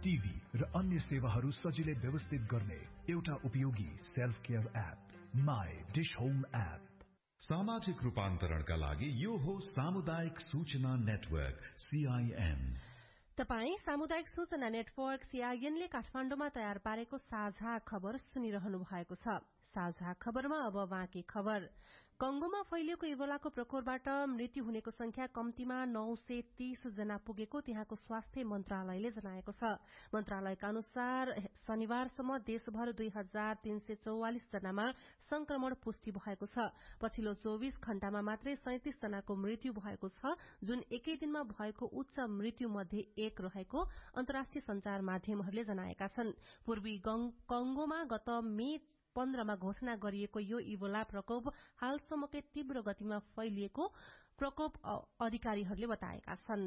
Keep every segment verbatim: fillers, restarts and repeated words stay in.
TV र अन्य सेवाहरू सजिलै व्यवस्थित गर्ने एउटा उपयोगी self care app my dish home app. सामाजिक रूपान्तरणका लागि यो हो सामुदायिक सूचना नेटवर्क सीआईएन। तपाई सामुदायिक सूचना नेटवर्क सीआईएन ले काठमाडौँमा तयार पारेको साझा खबर सुनिरहनु भएको छ। साझा खबरमा अब बाँकी खबर। कंगोमा फैलिएको इबोलाको प्रकोपबाट मृत्यु हुनेको संख्या कम्तीमा नौ सय तीस जना पुगेको त्यहाँको स्वास्थ्य मन्त्रालयले जनाएको छ। मन्त्रालयका अनुसार शनिबारसम्म देशभर दुई हजार तीन सय चौवालिस जनामा संक्रमण पुष्टि भएको छ। पछिल्लो चौविस घण्टामा मात्रै सैंतिस जनाको मृत्यु भएको छ, जुन एकै दिनमा भएको उच्च मृत्यु मध्ये एक रहेको अन्तर्राष्ट्रिय संचार माध्यमहरूले जनाएका छन्। पूर्वी कंगोमा गत मे पन्ध्रमा घोषणा गरिएको यो इबोला प्रकोप हालसम्मकै तीव्र गतिमा फैलिएको प्रकोप अधिकारीहरूले बताएका छन्।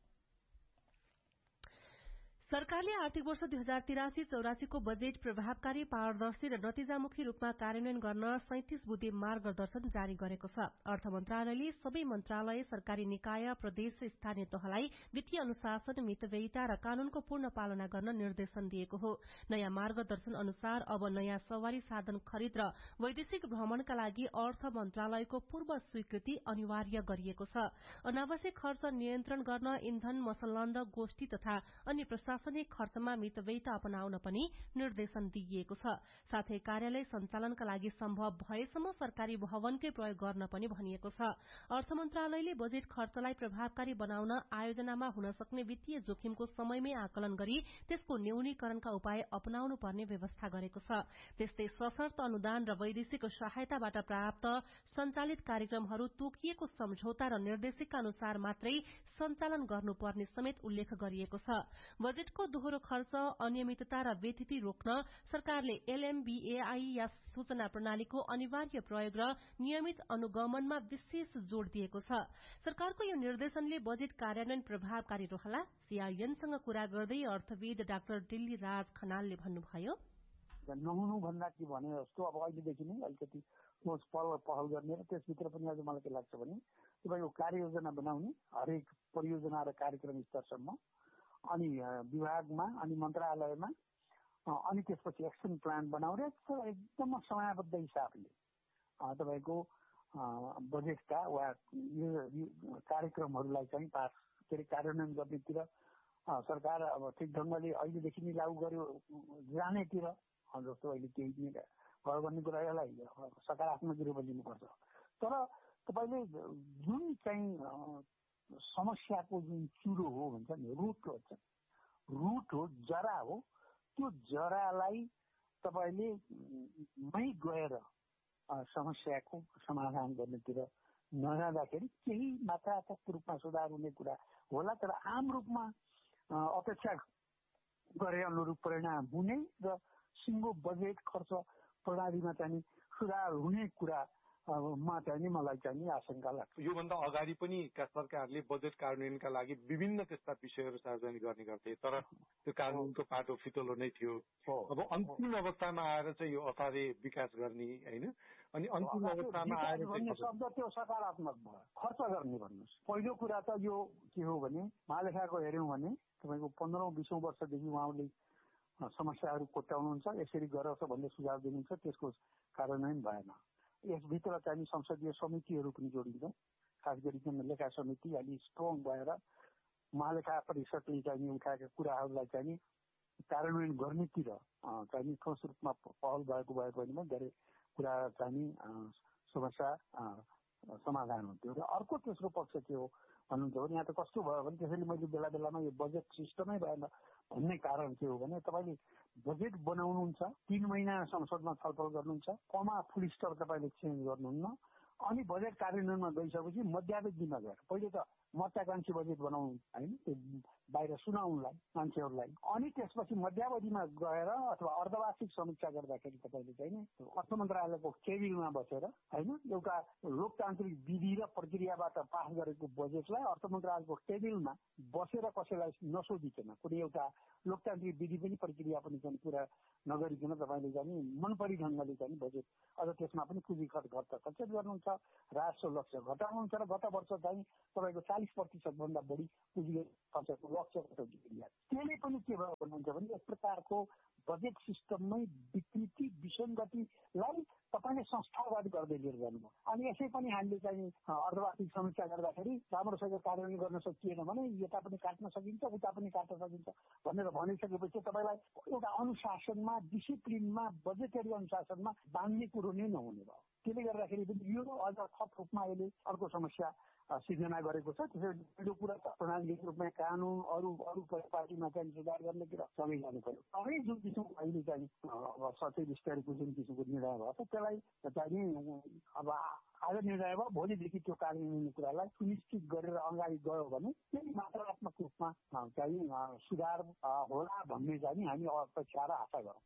सरकारले आर्थिक वर्ष दुई हजार तिरासी चौरासी को बजेट प्रभावकारी, पारदर्शी र नतिजामुखी रूपमा कार्यान्वयन गर्न सैंतिस बुँदे मार्गदर्शन जारी गरेको छ। अर्थ मन्त्रालयले सबै मन्त्रालय, सरकारी निकाय, प्रदेश र स्थानीय तहलाई वित्तीय अनुशासन, मितव्ययिता र कानूनको पूर्ण पालना गर्न निर्देशन दिएको हो। नयाँ मार्गदर्शन अनुसार अब नयाँ सवारी साधन खरिद र वैदेशिक भ्रमणका लागि अर्थ मन्त्रालयको पूर्व स्वीकृति अनिवार्य गरिएको छ। अनावश्यक खर्च नियन्त्रण गर्न इन्धन, मसलन्द, गोष्ठी तथा अन्य प्रशासनिक खर्चमा मितव्ययिता अपनाउन पनि निर्देशन दिइएको छ। साथै कार्यालय सञ्चालनका लागि सम्भव भएसम्म सरकारी भवनकै प्रयोग गर्न पनि भनिएको छ। अर्थ मन्त्रालयले बजेट खर्चलाई प्रभावकारी बनाउन आयोजनामा हुन सक्ने वित्तीय जोखिमको समयमै आकलन गरी त्यसको न्यूनीकरणका उपाय अपनाउनु पर्ने व्यवस्था गरेको छ। त्यस्तै सशर्त अनुदान र वैदेशिक सहायताबाट प्राप्त सञ्चालित कार्यक्रमहरू तोकिएको सम्झौता र निर्देशिका अनुसार मात्रै सञ्चालन गर्नुपर्ने समेत उल्लेख गरिएको छ। बजेटको दोहोरो खर्च, अनियमितता र बेथिति रोक्न सरकारले एलएमबीएआई या सूचना प्रणालीको अनिवार्य प्रयोग र नियमित अनुगमनमा विशेष जोड़ दिएको छ। सरकारको यो निर्देशनले बजेट कार्यान्वयन प्रभावकारी रहला। सीआईएनसँग कुरा गर्दै अर्थविद डाक्टर दिल्ली राज खनालले भन्नुभयो, नहुनु भन्दा के भने जस्तो अब अहिलेदेखि नै अलिकति सोच पहल गर्ने र त्यसभित्र पनि अझ मलाई के लाग्छ भने तपाईँको कार्ययोजना बनाउने हरेक परियोजना र कार्यक्रम स्तरसम्म, अनि विभागमा अनि मन्त्रालयमा, अनि त्यसपछि एक्सन प्लान बनाउने एकदम समयबद्ध हिसाबले तपाईँको बजेटका वा कार्यक्रमहरूलाई चाहिँ पास के अरे कार्यान्वयन गर्नेतिर सरकार अब ठिक ढङ्गले अहिलेदेखि नै लागू गर्यो जानेतिर जस्तो अहिले केही भयो भन्ने कुरालाई सकारात्मक रूपमा लिनुपर्छ। तर तपाईँले जुन चाहिँ समस्याको जुन चुरो हो भन्छ नि, रुट भन्छ, रुट हो, जरा हो, त्यो जरालाई तपाईँले मै गएर समस्याको समाधान गर्नेतिर नजाँदाखेरि केही मात्रात्मक रूपमा सुधार हुने कुरा होला, तर आम रूपमा अपेक्षा गरे अनुरूप परिणाम हुने र सिङ्गो बजेट खर्च प्रणालीमा चाहिँ सुधार हुने कुरा मा चाहिँ मलाई चाहिँ आशंका लाग्छ। योभन्दा अगाडि पनि सरकारले बजेट कार्यान्वयनका लागि विभिन्न त्यस्ता विषयहरू सार्वजनिक गर्ने गर्थे, तर त्यो कानूनको पाटो फितलो नै थियो। अब अन्तिम अवस्थामा आएर चाहिँ यो असारे विकास गर्ने होइन, अनि अन्तिम अवस्थामा आएर शब्द त्यो सकारात्मक भयो, खर्च गर्ने भन्नुहोस्। पहिलो कुरा त यो के हो भने महालेखाको हेऱ्यौँ भने तपाईँको पन्ध्रौं बिसौं वर्षदेखि उहाँले समस्याहरू कोट्याउनुहुन्छ, यसरी गरोस् भन्ने सुझाव दिनुहुन्छ, त्यसको कार्यान्वयन भएन। यसभित्र चाहिँ संसदीय समितिहरू पनि जोडिन्छ, खास गरिकन लेखा समिति अलि स्ट्रङ भएर महालेखा परिषदले चाहिँ उठाएका कुराहरूलाई चाहिँ कार्यान्वयन गर्नेतिर चाहिँ ठोस रूपमा पहल भएको भए पनि धेरै कुरा चाहिँ समस्या समाधान हुन्थ्यो। र अर्को तेस्रो पक्ष के हो भन्नुहुन्छ भने यहाँ त कस्तो भयो भने त्यसैले मैले बेला बेलामा यो बजेट सिस्टमै भएन भन्ने कारण के हो भने तपाईँले बजेट बनाउनुहुन्छ, तीन महिना संसदमा छलफल गर्नुहुन्छ, कमा फुल स्टप तपाईँले चेन्ज गर्नुहुन्न, अनि बजेट कार्यान्वयनमा गइसकेपछि मध्यावधिमा गएर पहिले त महत्वाकांक्षी बजेट बनाउनु होइन, त्यो बाहिर सुनाउनुलाई मान्छेहरूलाई, अनि त्यसपछि मध्यावधिमा गएर अथवा अर्धवार्षिक समीक्षा गर्दाखेरि तपाईँले चाहिँ अर्थ मन्त्रालयको केबिनमा बसेर होइन एउटा लोकतान्त्रिक विधि र प्रक्रियाबाट पास गरेको बजेटलाई अर्थ मन्त्रालयको टेबलमा बसेर कसैलाई नसोधिकन कुनै एउटा लोकतान्त्रिक विधि पनि प्रक्रिया पनि चाहिँ पुरा नगरिकन तपाईँले चाहिँ मनपरी ढङ्गले चाहिँ बजेट अझ त्यसमा पनि पुँजी खर्च खर्च खर्च गर्नुहुन्छ, राजस्व लक्ष्य घटाउनुहुन्छ र गत वर्ष चाहिँ तपाईँको चालिस प्रतिशत भन्दा बढी पुँजी खर्चको लक्ष्यबाट बिग्रिया। त्यसले पनि के भयो भन्नुहुन्छ भने एक प्रकारको बजेट सिस्टममै विकृति विसङ्गतिलाई तपाईँले संस्थागत गर्दै लिएर जानुभयो। अनि यसै पनि हामीले चाहिँ अर्धवार्षिक समीक्षा गर्दाखेरि राम्रोसँग कार्यान्वयन गर्न सकिएन भने यता पनि काट्न सकिन्छ उता पनि काट्न सकिन्छ भनेर भनिसकेपछि तपाईँलाई एउटा अनुशासनमा डिसिप्लिनमा बजेटरी अनुशासनमा बाँध्ने कुरो नै नहुने भयो। त्यसले गर्दाखेरि पनि यो अझ थप रूपमा अहिले अर्को समस्या सिर्जना गरेको छ। त्यसैले कुरा त प्रणालीगत रूपमा कानुन अरू अरू पार्टीमा चाहिँ सुधार गर्नेतिर सँगै जानु पर्यो। अझै जुन किसिमको अहिले चाहिँ अब सचै विस्तारको जुन किसिमको निर्णय भयो त्यसलाई चाहिँ अब आज निर्णय भयो भोलिदेखि त्यो कार्यान्वयन कुरालाई सुनिश्चित गरेर अगाडि गयो भने त्यही मात्रात्मक रूपमा चाहिँ सुधार होला भन्ने चाहिँ हामी अपेक्षा र आशा गरौँ।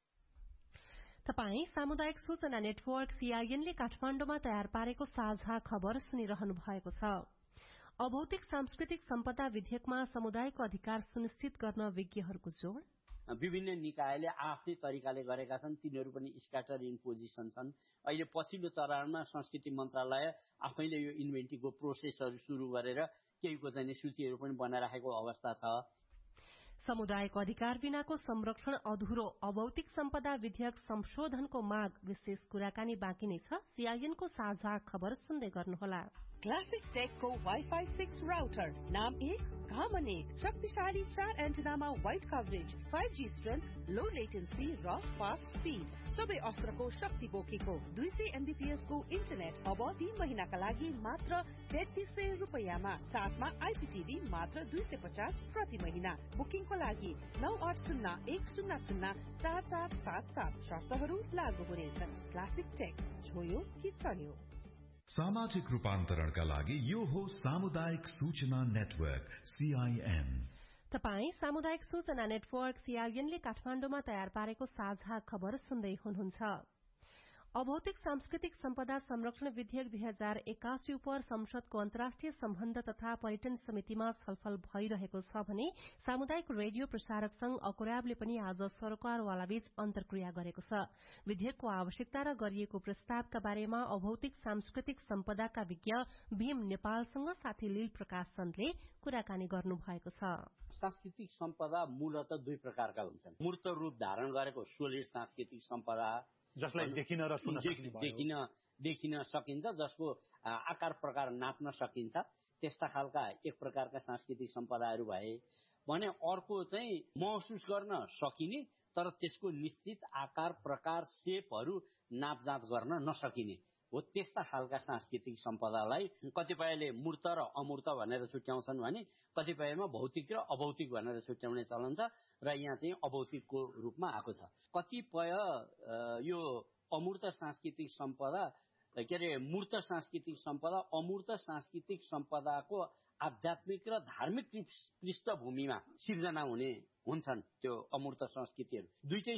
तपाई सामुदायिक सूचना नेटवर्क सीआईएनले काठमाडौँमा तयार पारेको साझा खबर सुनिरहनु भएको छ। अभौतिक सांस्कृतिक सम्पदा विधेयकमा समुदायको अधिकार सुनिश्चित गर्न विज्ञहरूको जोड़। विभिन्न निकायले आफ्नै तरिकाले गरेका छन्, तिनीहरू पनि स्क्याटर इन पोजिसन छन्। अहिले पछिल्लो चरणमा संस्कृति मन्त्रालय आफैले यो इन्भेन्टिङको प्रोसेसहरू सुरु गरेर केहीको चाहिँ सूचीहरू पनि बनाइराखेको अवस्था छ। समुदायको अधिकार बिनाको संरक्षण अधुरो, अभौतिक सम्पदा विधेयक संशोधनको माग विशेष कुराकानी बाँकी नै छ। सीआईएनको साझा खबर सुन्दै गर्नुहोला। क्लासिक टेकको वाइफाई सिक्स राउटर, नाम एक काम अनेक, शक्तिशाली चार एन्टेनामा wide coverage, five G strength, लो लेटेन्सी र फास्ट स्पिड, सबै अस्त्रको शक्ति बोकेको दुई सय एमबीपीएस को इन्टरनेट अब तीन महिनाका लागि मात्र तेत्तीस सय रुपियाँमा, साथमा आइपीटीभी मात्र दुई सय पचास प्रति महिना। बुकिङको लागि नौ आठ शून्य एक शून्य शून्य चार चार सात सात, शर्तहरू लागू हुनेछन्। क्लासिक टेक, छोयो कि चल्यो। सामाजिक रूपान्तरणका लागि यो हो सामुदायिक सूचना नेटवर्क सीआईएन। तपाई सामुदायिक सूचना नेटवर्क सीआईएनले काठमाडौँमा तयार पारेको साझा खबर सुन्दै हुनुहुन्छ। अभौतिक सांस्कृतिक सम्पदा संरक्षण विधेयक दुई हजार एकासी उप संसदको अन्तर्राष्ट्रिय सम्बन्ध तथा पर्यटन समितिमा छलफल भइरहेको छ भने सामुदायिक रेडियो प्रसारक संघ अकुराबले पनि आज सरकारवालाबीच अन्तर्क्रिया गरेको छ। विधेयकको आवश्यकता र गरिएको प्रस्तावका बारेमा अभौतिक सांस्कृतिक सम्पदाका विज्ञ भीम नेपालसँग साथी लील प्रकाश चन्दले कुराकानी गर्नु भएको छ। सांस्कृतिक सम्पदा मूलत दुई प्रकारका हुन्छन्। मूर्त रूप धारण गरेको सोलिड सांस्कृतिक सम्पदा जसलाई देखिन र सुन्न देखिन देखिन सकिन्छ, जसको आकार प्रकार नाप्न सकिन्छ, त्यस्ता खालका एक प्रकारका सांस्कृतिक सम्पदाहरू भए भने अर्को चाहिँ महसुस गर्न सकिने तर त्यसको निश्चित आकार प्रकार सेपहरू नापजाँच गर्न नसकिने हो। त्यस्ता खालका सांस्कृतिक सम्पदालाई कतिपयले मूर्त र अमूर्त भनेर छुट्याउँछन् भने कतिपयमा भौतिक र अभौतिक भनेर छुट्याउने चलन छ र यहाँ चाहिँ अभौतिकको रूपमा आएको छ। कतिपय यो अमूर्त सांस्कृतिक सम्पदा के अरे मूर्त सांस्कृतिक सम्पदा अमूर्त सांस्कृतिक सम्पदाको आध्यात्मिक र धार्मिक पृष्ठभूमिमा सिर्जना हुने हुन्छन्। त्यो अमूर्त संस्कृतिहरू दुईटै